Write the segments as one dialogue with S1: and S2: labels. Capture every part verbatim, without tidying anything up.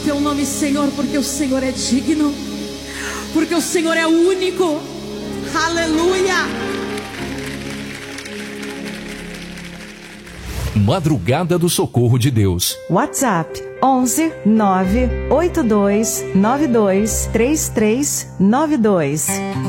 S1: teu nome, Senhor, porque o Senhor é digno, porque o Senhor é único. Aleluia.
S2: Madrugada do Socorro de Deus.
S3: WhatsApp onze nove oito dois nove dois três três nove dois.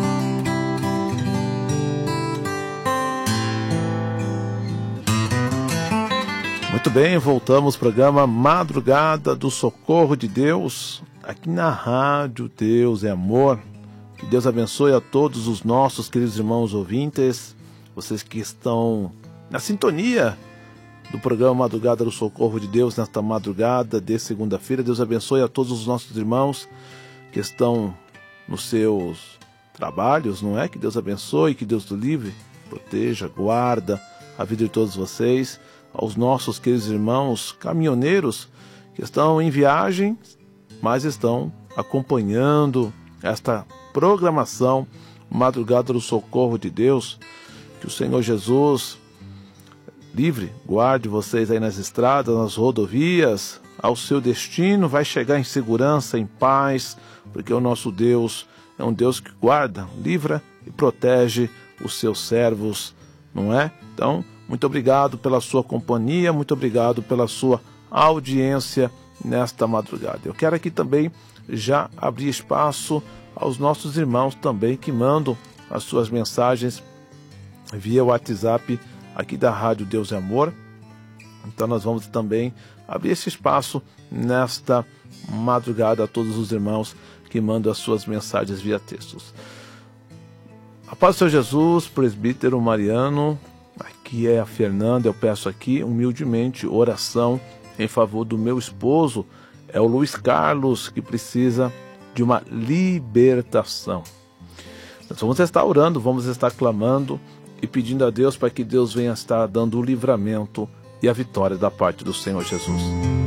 S4: Muito bem, voltamos ao programa Madrugada do Socorro de Deus, aqui na Rádio Deus é Amor. Que Deus abençoe a todos os nossos queridos irmãos ouvintes, vocês que estão na sintonia do programa Madrugada do Socorro de Deus nesta madrugada de segunda-feira. Deus abençoe a todos os nossos irmãos que estão nos seus trabalhos, não é? Que Deus abençoe, que Deus o livre, proteja, guarda a vida de todos vocês. Aos nossos queridos irmãos caminhoneiros que estão em viagem, mas estão acompanhando esta programação Madrugada do Socorro de Deus. Que o Senhor Jesus livre, guarde vocês aí nas estradas, nas rodovias, ao seu destino, vai chegar em segurança, em paz, porque o nosso Deus é um Deus que guarda, livra e protege os seus servos, não é? Então, muito obrigado pela sua companhia, muito obrigado pela sua audiência nesta madrugada. Eu quero aqui também já abrir espaço aos nossos irmãos também que mandam as suas mensagens via WhatsApp aqui da Rádio Deus é Amor. Então nós vamos também abrir esse espaço nesta madrugada a todos os irmãos que mandam as suas mensagens via textos. A paz do Senhor Jesus, presbítero Mariano. Aqui é a Fernanda, eu peço aqui humildemente oração em favor do meu esposo, é o Luiz Carlos, que precisa de uma libertação. Nós vamos estar orando, vamos estar clamando e pedindo a Deus para que Deus venha estar dando o livramento e a vitória da parte do Senhor Jesus.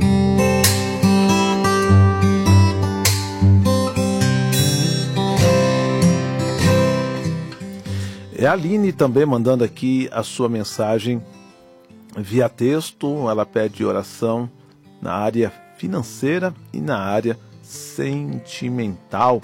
S4: É a Aline também mandando aqui a sua mensagem via texto. Ela pede oração na área financeira e na área sentimental.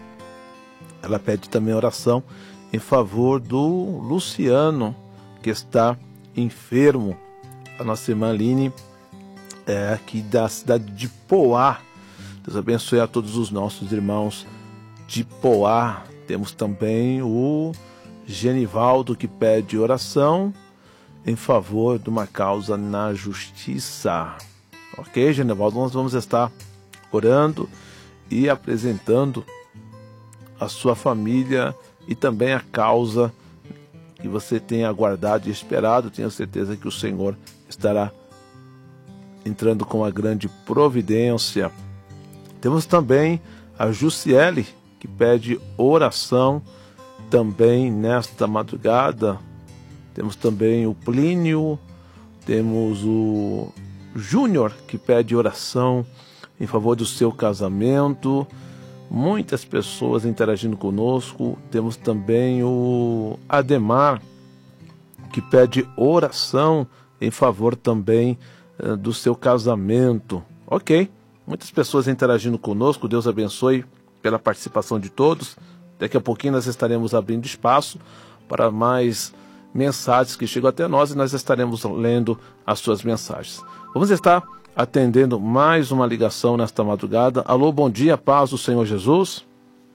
S4: Ela pede também oração em favor do Luciano, que está enfermo. A nossa irmã Aline é aqui da cidade de Poá. Deus abençoe a todos os nossos irmãos de Poá. Temos também o Genivaldo, que pede oração em favor de uma causa na justiça. Ok, Genivaldo, nós vamos estar orando e apresentando a sua família e também a causa que você tem aguardado e esperado. Tenho certeza que o Senhor estará entrando com uma grande providência. Temos também a Jussiele, que pede oração também nesta madrugada. Temos também o Plínio, temos o Júnior, que pede oração em favor do seu casamento. Muitas pessoas interagindo conosco. Temos também o Ademar, que pede oração em favor também uh, do seu casamento. Ok, muitas pessoas interagindo conosco. Deus abençoe pela participação de todos. Daqui a pouquinho nós estaremos abrindo espaço para mais mensagens que chegam até nós e nós estaremos lendo as suas mensagens. Vamos estar atendendo mais uma ligação nesta madrugada. Alô, bom dia, paz do Senhor Jesus.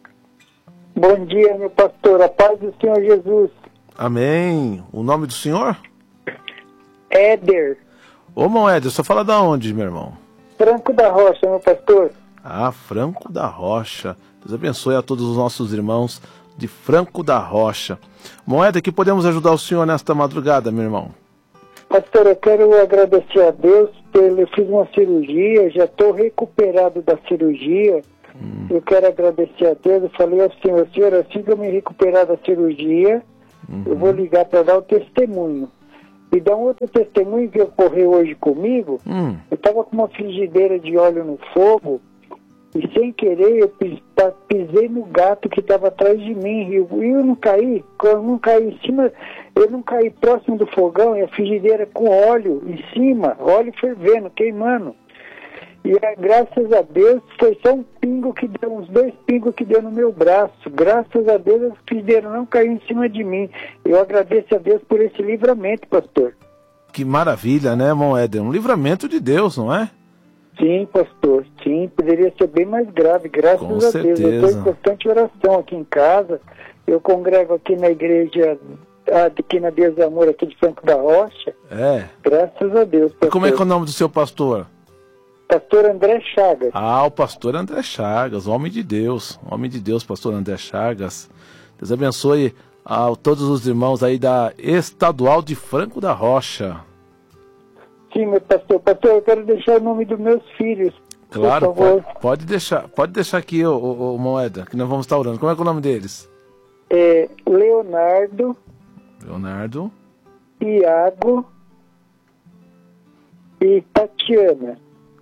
S5: Bom dia, meu pastor, a paz do Senhor Jesus.
S4: Amém. O nome do senhor?
S5: Éder.
S4: Ô, irmão Éder, você fala da onde, meu irmão?
S5: Franco da Rocha, meu pastor.
S4: Ah, Franco da Rocha. Deus abençoe a todos os nossos irmãos de Franco da Rocha. Moeda, que podemos ajudar o senhor nesta madrugada, meu irmão?
S5: Pastor, eu quero agradecer a Deus. Eu fiz uma cirurgia, já estou recuperado da cirurgia. Hum. Eu quero agradecer a Deus. Eu falei ao Senhor, Senhor, assim que eu me recuperar da cirurgia, uhum. eu vou ligar para dar o testemunho. E dar um outro testemunho que ocorreu hoje comigo. Hum. Eu estava com uma frigideira de óleo no fogo e sem querer eu pisei no gato que estava atrás de mim. E eu, eu não caí, eu não caí em cima, eu não caí próximo do fogão e a frigideira com óleo em cima, óleo fervendo, queimando. E é, graças a Deus foi só um pingo que deu, uns dois pingos que deu no meu braço. Graças a Deus os fideiros não caíram em cima de mim. Eu agradeço a Deus por esse livramento, pastor.
S4: Que maravilha, né, irmão Éder? Um livramento de Deus, não é?
S5: Sim, pastor, sim, poderia ser bem mais grave, graças
S4: Com
S5: a
S4: certeza.
S5: Deus. Eu estou em constante oração aqui em casa, eu congrego aqui na igreja, aqui na Deus e Amor, aqui de Franco da Rocha.
S4: É.
S5: Graças a Deus, pastor.
S4: E como é que é o nome do seu pastor?
S5: Pastor André Chagas.
S4: Ah, o pastor André Chagas, homem de Deus, homem de Deus, pastor André Chagas. Deus abençoe a todos os irmãos aí da Estadual de Franco da Rocha.
S5: Sim, meu pastor. Pastor, eu quero deixar o nome dos meus filhos.
S4: Claro, pode, pode deixar. Pode deixar aqui, o, o, o Moeda, que nós vamos estar orando. Como é que é o nome deles?
S5: É Leonardo.
S4: Leonardo.
S5: Iago. E Tatiana.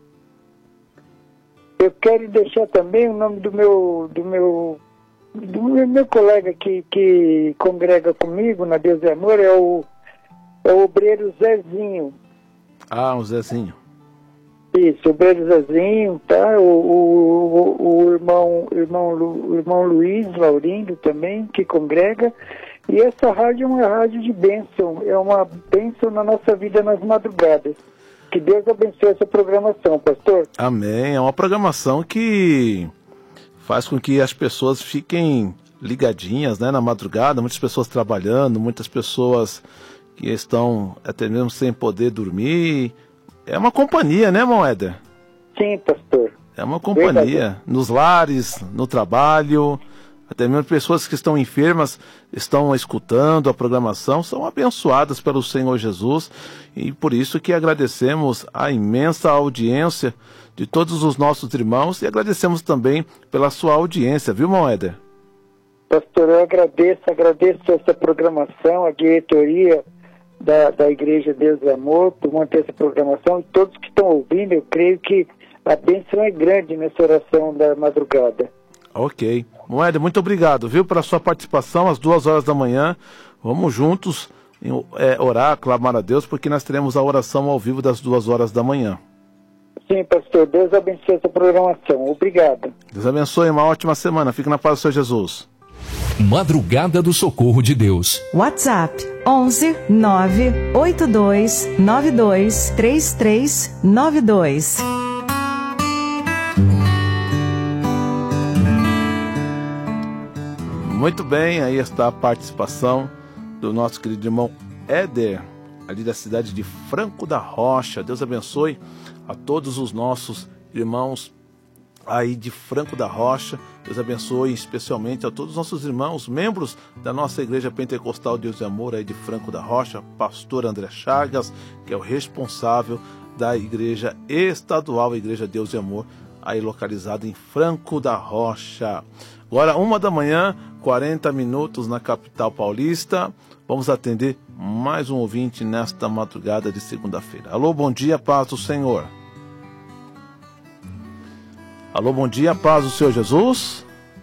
S5: Eu quero deixar também o nome do meu... Do meu do meu, meu colega que, que congrega comigo na Deus e Amor, é o, é o obreiro Zezinho.
S4: Ah, o Zezinho.
S5: Isso, o obreiro Zezinho, tá? O, o, o, o, irmão, irmão, Lu, o irmão Luiz Laurindo também, que congrega. E essa rádio é uma rádio de bênção, é uma bênção na nossa vida nas madrugadas. Que Deus abençoe essa programação, pastor.
S4: Amém. É uma programação que faz com que as pessoas fiquem ligadinhas, né, na madrugada, muitas pessoas trabalhando, muitas pessoas que estão até mesmo sem poder dormir. É uma companhia, né, irmão Éder?
S5: Sim, pastor.
S4: É uma companhia. Verdade. Nos lares, no trabalho, até mesmo pessoas que estão enfermas estão escutando a programação, são abençoadas pelo Senhor Jesus, e por isso que agradecemos a imensa audiência de todos os nossos irmãos e agradecemos também pela sua audiência, viu, irmão Éder?
S5: Pastor, eu agradeço, agradeço essa programação, a diretoria da, da Igreja Deus e Amor por manter essa programação, e todos que estão ouvindo, eu creio que a bênção é grande nessa oração da madrugada.
S4: Ok. Moeda, muito obrigado, viu, pela sua participação às duas horas da manhã. Vamos juntos é, orar, clamar a Deus, porque nós teremos a oração ao vivo das duas horas da manhã.
S5: Sim, pastor. Deus abençoe essa programação. Obrigado.
S4: Deus abençoe. Uma ótima semana. Fique na paz do Senhor Jesus.
S2: Madrugada do Socorro de Deus.
S3: WhatsApp onze nove oito dois nove dois três três nove dois.
S4: Muito bem, aí está a participação do nosso querido irmão Éder, ali da cidade de Franco da Rocha. Deus abençoe a todos os nossos irmãos aí de Franco da Rocha. Deus abençoe especialmente a todos os nossos irmãos, membros da nossa Igreja Pentecostal Deus e Amor aí de Franco da Rocha, pastor André Chagas, que é o responsável da Igreja Estadual, a Igreja Deus e Amor, aí localizada em Franco da Rocha. Agora, uma da manhã, quarenta minutos na capital paulista. Vamos atender mais um ouvinte nesta madrugada de segunda-feira. Alô, bom dia, paz do Senhor. Alô, bom dia, paz do Senhor Jesus.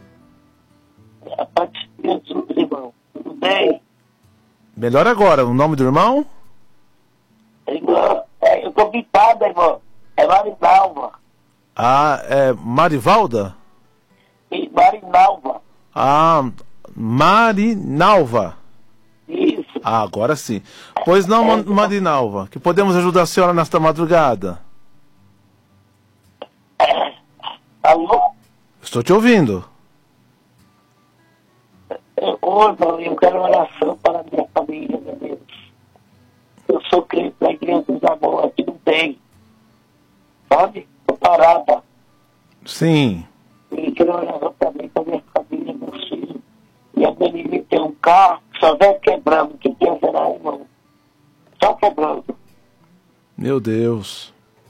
S6: A paz de Jesus, irmão. Tudo bem?
S4: Melhor agora, o nome do irmão?
S6: Irmão, é, eu tô gripada, irmão. É Marinalva.
S4: Ah, é Marivalda?
S6: E Marinalva.
S4: Ah, Marinalva.
S6: Isso.
S4: Ah, agora sim. Pois não,
S6: É,
S4: Marinalva, que podemos ajudar a senhora nesta madrugada?
S6: É. Alô?
S4: Estou te ouvindo.
S6: É, ô, irmão, eu quero oração para a minha família, meu Deus. Eu sou crente da Igreja dos Amor, aqui não tem. Sabe? Estou parada.
S4: Sim.
S6: E quero oração também para a minha família, meus filhos. E a Benini tem um carro, só vai quebrando. O que que será, irmão? Só quebrando.
S4: Meu Deus.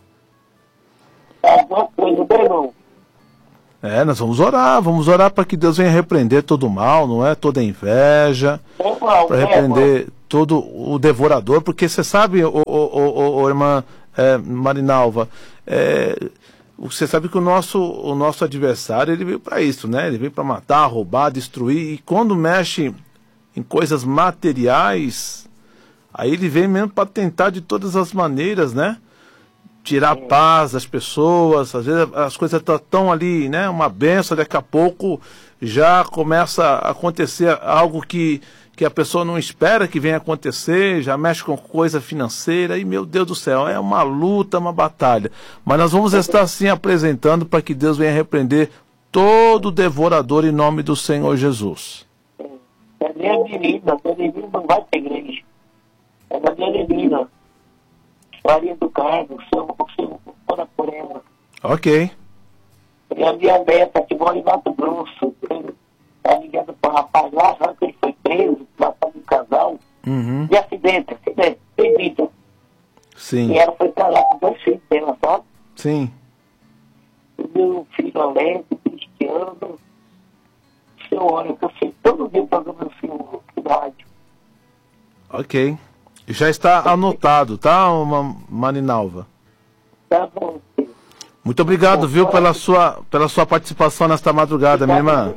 S6: É alguma coisa, meu irmão?
S4: É, nós vamos orar, vamos orar para que Deus venha repreender todo o mal, não é? Toda a inveja, para repreender todo o devorador, porque você sabe, ô, ô, ô, ô, irmã é, Marinalva, é, você sabe que o nosso, o nosso adversário, ele veio para isso, né? Ele veio para matar, roubar, destruir, e quando mexe em coisas materiais, aí ele vem mesmo para tentar de todas as maneiras, né? tirar a paz das pessoas. Às vezes as coisas estão ali, né? Uma benção, daqui a pouco já começa a acontecer algo que, que a pessoa não espera que venha acontecer, já mexe com coisa financeira, e meu Deus do céu, é uma luta, uma batalha. Mas nós vamos estar assim apresentando para que Deus venha repreender todo devorador em nome do Senhor Jesus.
S6: É a minha menina, a minha menina não vai para a igreja. É da minha menina. Maria do Carmo, o seu ora por ela.
S4: Ok.
S6: E a minha neta, que mora em Mato Grosso, tá ligando para o rapaz lá, já que ele foi preso, matando um casal,
S4: Uhum.
S6: de acidente, acidente, sem vida.
S4: Sim.
S6: E ela foi para lá com dois filhos dela, sabe?
S4: Sim.
S6: O meu filho Alex, Cristiano, o seu óleo, que eu sei todo dia para o meu filho no rádio.
S4: Ok. Já está anotado, tá, Ma- Marinalva?
S6: Tá bom, filho.
S4: Muito obrigado, viu, pela sua, pela sua participação nesta madrugada, minha irmã.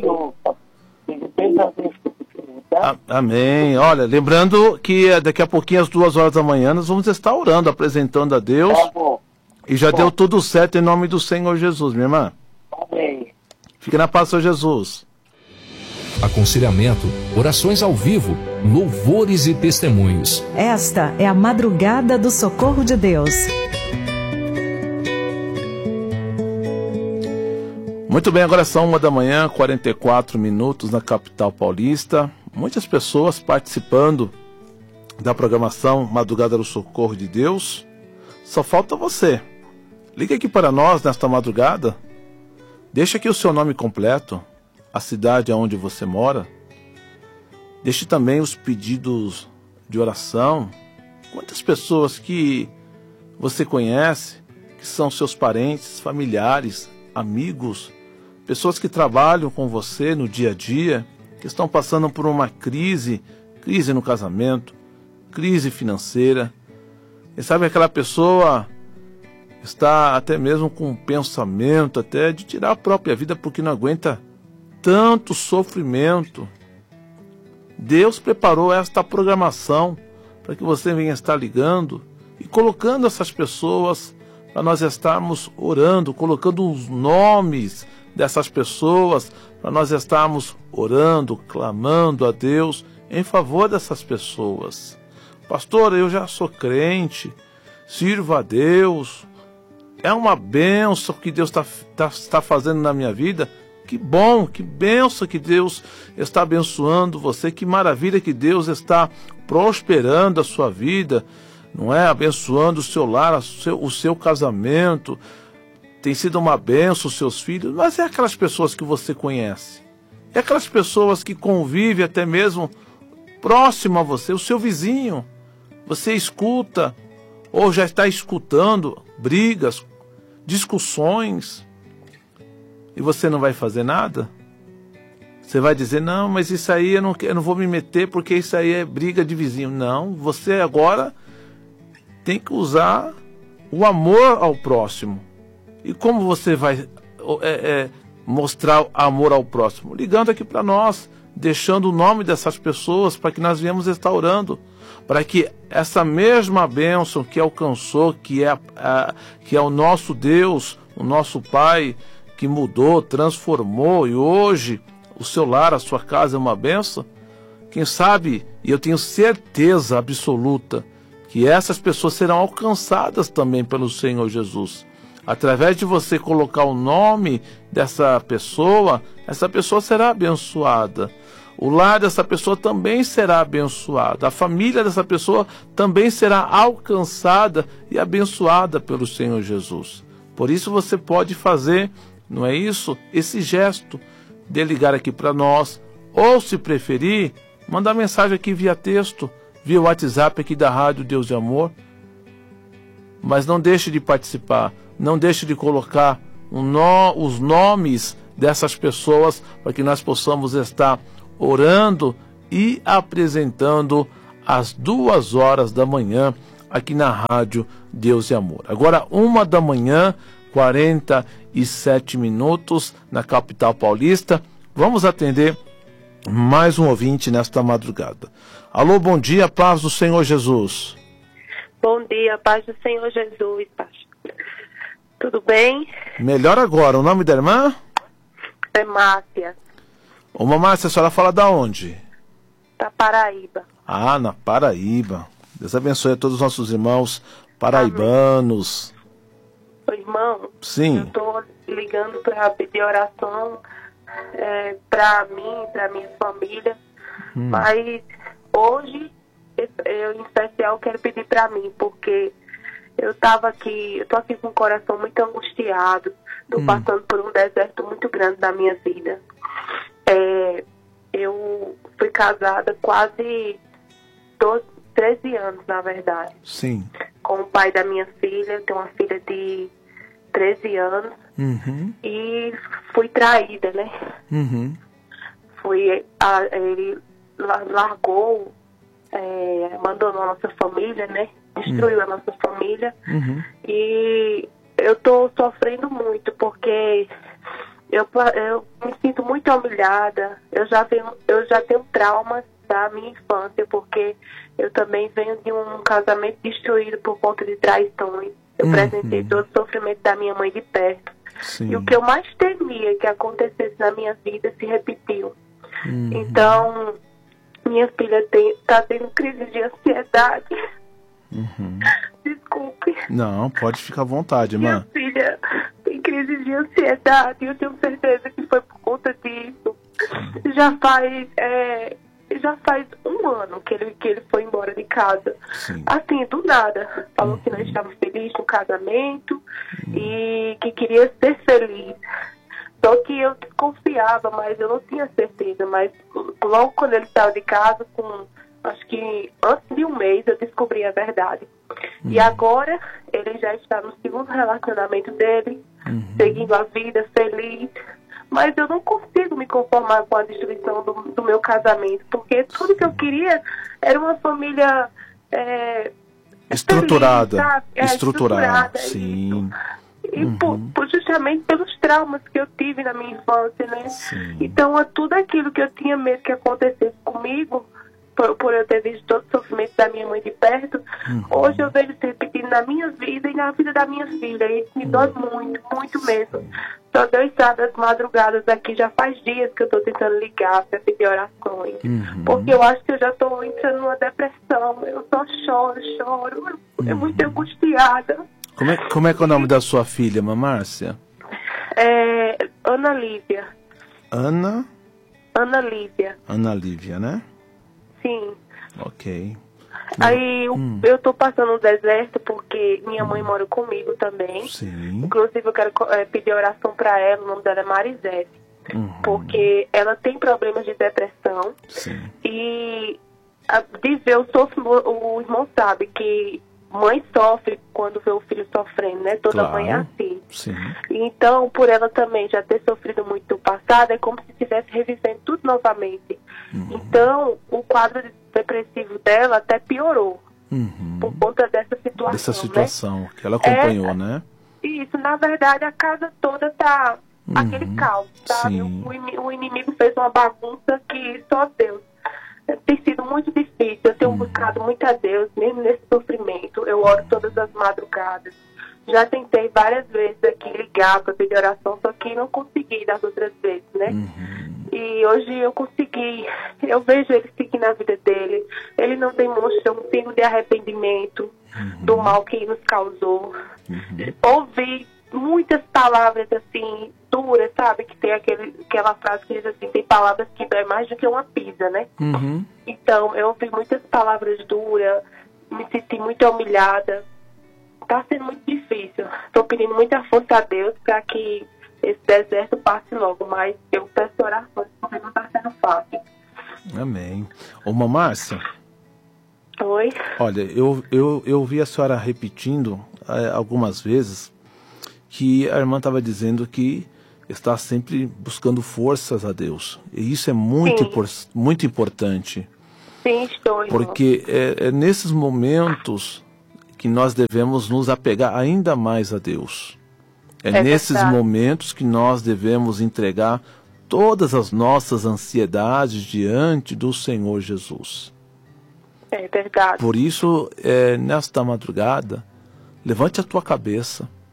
S4: A- Amém. Olha, lembrando que eh, daqui a pouquinho, às duas horas da manhã, nós vamos estar orando, apresentando a Deus.
S6: Tá bom.
S4: E já deu tudo certo em nome do Senhor Jesus, minha irmã.
S6: Amém.
S4: Fique na paz, Senhor Jesus.
S2: Aconselhamento, orações ao vivo, louvores e testemunhos.
S3: Esta é a madrugada do socorro de Deus.
S4: Muito bem, agora são uma da manhã, quarenta e quatro minutos na capital paulista. Muitas pessoas participando da programação Madrugada do Socorro de Deus. Só falta você. Ligue aqui para nós nesta madrugada. Deixe aqui o seu nome completo, a cidade onde você mora. Deixe também os pedidos de oração. Quantas pessoas que você conhece, que são seus parentes, familiares, amigos, pessoas que trabalham com você no dia a dia, que estão passando por uma crise, crise no casamento, crise financeira. E sabe, aquela pessoa está até mesmo com um pensamento até de tirar a própria vida porque não aguenta tanto sofrimento. Deus preparou esta programação para que você venha estar ligando e colocando essas pessoas para nós estarmos orando, colocando os nomes dessas pessoas para nós estarmos orando, clamando a Deus em favor dessas pessoas. Pastor, eu já sou crente, sirvo a Deus, é uma bênção que Deus tá, tá, está fazendo na minha vida. Que bom, que bênção que Deus está abençoando você, que maravilha que Deus está prosperando a sua vida, não é? Abençoando o seu lar, o seu, o seu casamento, tem sido uma bênção os seus filhos, mas é aquelas pessoas que você conhece, é aquelas pessoas que convivem até mesmo próximo a você, o seu vizinho, você escuta ou já está escutando brigas, discussões, e você não vai fazer nada? Você vai dizer, não, mas isso aí eu não, eu não vou me meter porque isso aí é briga de vizinho. Não, você agora tem que usar o amor ao próximo. E como você vai é, é, mostrar amor ao próximo? Ligando aqui para nós, deixando o nome dessas pessoas para que nós venhamos estar orando, para que essa mesma bênção que alcançou, que é, a, que é o nosso Deus, o nosso Pai, que mudou, transformou, e hoje o seu lar, a sua casa é uma bênção. Quem sabe, e eu tenho certeza absoluta, que essas pessoas serão alcançadas também pelo Senhor Jesus. Através de você colocar o nome dessa pessoa, essa pessoa será abençoada. O lar dessa pessoa também será abençoado. A família dessa pessoa também será alcançada e abençoada pelo Senhor Jesus. Por isso você pode fazer, não é isso? Esse gesto de ligar aqui para nós, ou se preferir, mandar mensagem aqui via texto, via WhatsApp aqui da Rádio Deus de Amor. Mas não deixe de participar, não deixe de colocar um no, os nomes dessas pessoas para que nós possamos estar orando e apresentando às duas horas da manhã aqui na Rádio Deus de Amor. Agora, uma da manhã, quarenta e sete minutos na capital paulista. Vamos atender mais um ouvinte nesta madrugada. Alô, bom dia, paz do Senhor Jesus.
S7: Bom dia, paz do Senhor Jesus, pastor. Tudo bem?
S4: Melhor agora. O nome da irmã?
S7: É Márcia,
S4: Ô, Márcia, a senhora fala da onde?
S7: da Paraíba.
S4: Ah, na Paraíba. Deus abençoe a todos os nossos irmãos paraibanos.
S7: Ô, irmão,
S4: Sim.
S7: eu tô ligando para pedir oração é, para mim, para minha família.
S4: Hum.
S7: Mas hoje, eu em especial quero pedir para mim, porque eu tava aqui, eu tô aqui com o coração muito angustiado. Tô
S4: Hum.
S7: passando por um deserto muito grande na minha vida. É, eu fui casada quase doze, treze anos, na verdade,
S4: Sim.
S7: com o pai da minha filha. Eu tenho uma filha de treze anos
S4: Uhum.
S7: e fui traída, né?
S4: Uhum.
S7: Fui, a, ele la- largou, é, abandonou a nossa família, né? Destruiu a nossa família.
S4: Uhum.
S7: E eu tô sofrendo muito, porque eu, pa- eu me sinto muito humilhada. Eu já, venho, eu já tenho traumas da minha infância, porque eu também venho de um casamento destruído por conta de traições. Eu
S4: Uhum.
S7: presenciei todo o sofrimento da minha mãe de perto.
S4: Sim.
S7: E o que eu mais temia que acontecesse na minha vida se repetiu.
S4: Uhum.
S7: Então, minha filha está tendo crise de ansiedade.
S4: Uhum.
S7: Desculpe.
S4: Não, pode ficar à vontade,
S7: Minha
S4: irmã.
S7: filha tem crise de ansiedade. Eu tenho certeza que foi por conta disso. Já faz, é, já faz um ano que ele, que ele foi embora de casa.
S4: Sim.
S7: Assim, do nada. Falou que não estava feliz no casamento e que queria ser feliz. Só que eu desconfiava, mas eu não tinha certeza. Mas logo quando ele saiu de casa, com acho que antes de um mês, eu descobri a verdade. E agora ele já está no segundo relacionamento dele,
S4: Uhum.
S7: seguindo a vida, feliz. Mas eu não consigo me conformar com a destruição do, do meu casamento, porque tudo que eu queria era uma família é,
S4: Estruturada.
S7: feliz, sabe? É,
S4: Estruturada.
S7: estruturada,
S4: Sim.
S7: E por, por justamente pelos traumas que eu tive na minha infância, né?
S4: Sim.
S7: Então, é tudo aquilo que eu tinha medo que acontecesse comigo, por, por eu ter visto todo o sofrimento da minha mãe de perto,
S4: Uhum.
S7: hoje eu vejo se repetindo na minha vida e na vida da minha filha. E isso me dói muito, muito mesmo. Só Deus sabe, as madrugadas aqui já faz dias que eu estou tentando ligar para pedir orações.
S4: Uhum.
S7: Porque eu acho que eu já estou entrando numa depressão. Eu só choro, choro. É muito angustiada.
S4: Como é, como é que é o nome da sua filha, Márcia?
S7: É, Ana Lívia.
S4: Ana?
S7: Ana Lívia,
S4: Ana Lívia, né?
S7: sim.
S4: Ok.
S7: Aí eu,
S4: Hum.
S7: eu tô passando no deserto porque minha mãe mora comigo também.
S4: Sim.
S7: Inclusive eu quero é, pedir oração para ela, o nome dela é Marisete.
S4: Uhum.
S7: Porque ela tem problemas de depressão.
S4: Sim.
S7: E a, de ver o sofrimento, o irmão sabe que mãe sofre quando vê o filho sofrendo, né? Toda
S4: Claro.
S7: mãe é assim.
S4: Sim.
S7: Então, por ela também já ter sofrido muito no passado, é como se estivesse revivendo tudo novamente.
S4: Uhum.
S7: Então, o quadro depressivo dela até piorou
S4: Uhum.
S7: por conta dessa situação,
S4: Dessa
S7: né?
S4: situação que ela acompanhou,
S7: É,
S4: né?
S7: Isso, na verdade, a casa toda tá
S4: Uhum.
S7: aquele caos, sabe?
S4: Sim.
S7: O, ini- o inimigo fez uma bagunça que só Deus. É, tem sido muito difícil. Eu tenho
S4: Uhum.
S7: buscado muito a Deus, mesmo nesse sofrimento. Eu oro todas as madrugadas. Já tentei várias vezes aqui ligar para pedir oração, só que não consegui das outras vezes, né?
S4: Uhum.
S7: E hoje eu consegui. Eu vejo ele seguir na vida dele. Ele não demonstra um pingo de arrependimento do mal que nos causou.
S4: Uhum.
S7: Ouvi muitas palavras assim, duras, sabe? Que tem aquele, aquela frase que diz assim, tem palavras que dói mais do que uma pisa, né?
S4: Uhum.
S7: Então, eu ouvi muitas palavras duras, me senti muito humilhada. Tá sendo muito difícil. Tô pedindo muita força a Deus para que esse deserto passe logo, mas eu peço orações porque não tá sendo fácil.
S4: Amém. Ô, Márcia,
S7: Oi?
S4: olha, eu, eu, eu vi a senhora repetindo eh, algumas vezes que a irmã estava dizendo que está sempre buscando forças a Deus. E isso é muito,
S7: Sim.
S4: impor- muito importante,
S7: Sim, estou, irmão.
S4: porque é, é nesses momentos que nós devemos nos apegar ainda mais a Deus. É,
S7: É
S4: nesses
S7: verdade.
S4: momentos que nós devemos entregar todas as nossas ansiedades diante do Senhor Jesus.
S7: É verdade.
S4: Por isso, é, nesta madrugada, levante a tua cabeça,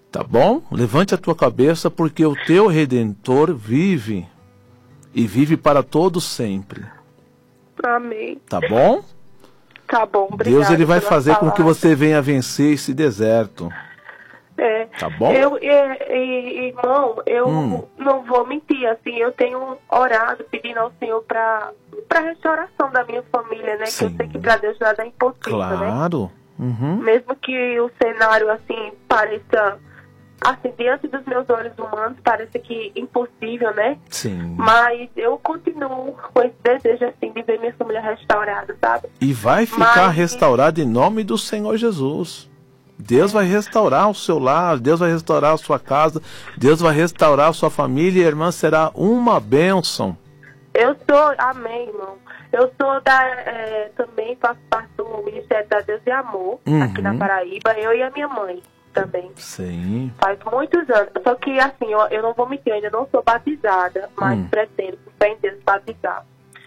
S4: Tá bom? Levante a tua cabeça, porque o teu Redentor vive. E vive para todos sempre.
S7: Amém.
S4: Tá bom?
S7: Tá bom, obrigada.
S4: Deus ele vai
S7: pelas
S4: fazer com que
S7: palavras.
S4: você venha vencer esse deserto.
S7: É.
S4: Tá bom?
S7: Eu, é, é, irmão, eu
S4: Hum.
S7: não vou mentir, assim, eu tenho orado, pedindo ao Senhor para para restauração da minha família, né?
S4: Sim.
S7: Que eu sei que para Deus nada é impossível, né?
S4: Claro. Uhum.
S7: Mesmo que o cenário, assim, pareça, assim, diante dos meus olhos humanos, pareça que impossível, né?
S4: Sim.
S7: Mas eu continuo com esse desejo, assim, de ver minha família restaurada, sabe?
S4: E vai ficar
S7: Mas-
S4: restaurado em nome do Senhor Jesus. Deus vai restaurar o seu lar, Deus vai restaurar a sua casa, Deus vai restaurar a sua família, e a irmã será uma bênção.
S7: Eu sou, amém, irmão. Eu sou da, é, também faço parte do Ministério da Deus e Amor,
S4: Uhum.
S7: aqui na Paraíba, eu e a minha mãe também.
S4: Sim.
S7: Faz muitos anos. Só que, assim, eu, eu não vou mentir, eu ainda não sou batizada, mas
S4: Hum.
S7: pretendo, por fé em Deus, batizar.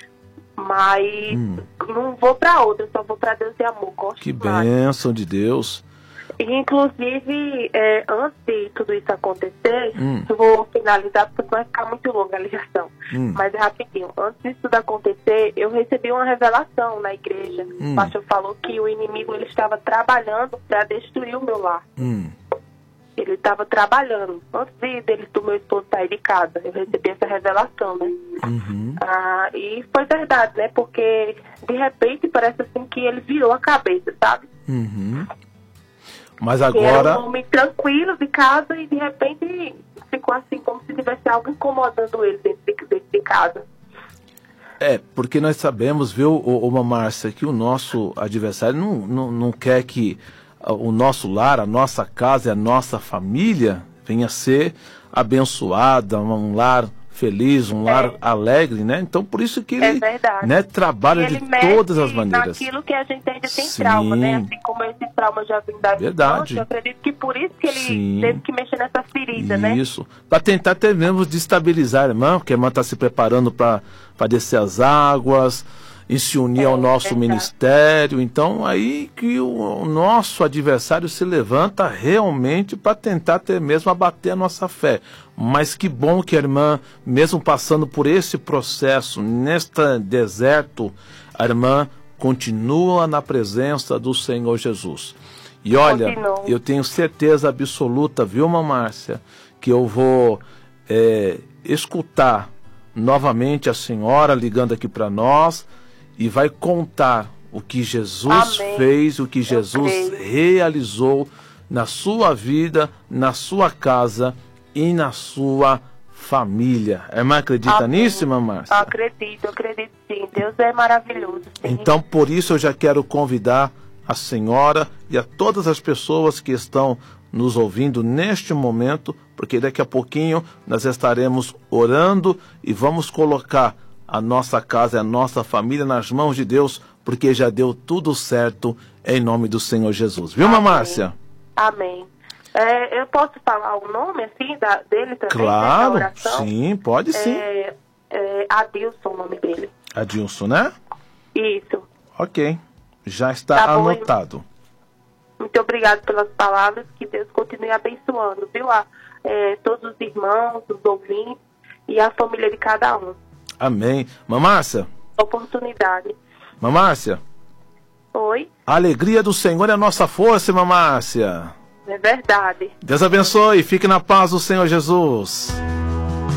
S7: Mas
S4: Hum.
S7: não vou pra outra, só vou pra Deus e Amor. Gosto
S4: Que
S7: demais.
S4: bênção de Deus.
S7: E, inclusive, é, antes de tudo isso acontecer,
S4: Hum.
S7: eu vou finalizar porque vai ficar muito longa a ligação.
S4: Hum.
S7: Mas é rapidinho. Antes disso tudo acontecer, eu recebi uma revelação na igreja.
S4: Hum.
S7: O pastor falou que o inimigo ele estava trabalhando para destruir o meu lar.
S4: Hum.
S7: Ele estava trabalhando. Antes de, dele, do meu esposo sair de casa, eu recebi essa revelação, né?
S4: Uhum.
S7: Ah, e foi verdade, né? Porque, de repente, parece assim que ele virou a cabeça, sabe?
S4: Uhum. Mas
S7: Que era
S4: agora,
S7: um homem tranquilo de casa e de repente ficou assim como se tivesse algo incomodando ele dentro de, dentro de casa.
S4: é, porque nós sabemos, viu, ô, ô, Márcia, que o nosso adversário não, não, não quer que ah, o nosso lar, a nossa casa e a nossa família venha a ser abençoada, um lar feliz, um lar
S7: É.
S4: alegre, né? Então, por isso que
S7: É
S4: ele,
S7: verdade.
S4: né, trabalha
S7: E ele
S4: de
S7: mexe
S4: todas as maneiras.
S7: naquilo que a gente ainda tem
S4: Sim.
S7: trauma, né? Assim como esse trauma já vem da
S4: Verdade.
S7: infância, eu acredito que por isso que ele
S4: Sim.
S7: teve que mexer nessa ferida, né?
S4: Isso, para tentar até mesmo destabilizar a irmã, porque a irmã está se preparando para descer as águas, e se unir
S7: É,
S4: ao nosso
S7: verdade.
S4: ministério. Então, aí que o, o nosso adversário se levanta realmente para tentar até mesmo abater a nossa fé. Mas que bom que a irmã, mesmo passando por esse processo, neste deserto, a irmã continua na presença do Senhor Jesus. E olha,
S7: Continua.
S4: eu tenho certeza absoluta, viu, Márcia, que eu vou é, escutar novamente a senhora ligando aqui para nós e vai contar o que Jesus
S7: Amém.
S4: fez, o que Jesus
S7: creio.
S4: realizou na sua vida, na sua casa e na sua família. A irmã acredita
S7: Amém.
S4: nisso, irmã Márcia?
S7: Acredito, acredito sim. Deus é maravilhoso. Sim.
S4: Então, por isso eu já quero convidar a senhora e a todas as pessoas que estão nos ouvindo neste momento, porque daqui a pouquinho nós estaremos orando e vamos colocar a nossa casa e a nossa família nas mãos de Deus, porque já deu tudo certo em nome do Senhor Jesus. Viu,
S7: Amém.
S4: Márcia?
S7: Amém. É, eu posso falar o nome assim da, dele também?
S4: Claro,
S7: nessa oração?
S4: sim, pode sim.
S7: É, é Adilson o nome dele.
S4: Adilson, né?
S7: Isso.
S4: Ok, já está
S7: Tá bom,
S4: anotado.
S7: Muito obrigada pelas palavras. Que Deus continue abençoando, viu? A, é, todos os irmãos, os ouvintes e a família de cada um.
S4: Amém. Mamárcia,
S7: Oportunidade.
S4: Mamárcia,
S7: Oi?
S4: a alegria do Senhor é a nossa força, Mamárcia.
S7: É verdade.
S4: Deus abençoe, fique na paz do Senhor Jesus.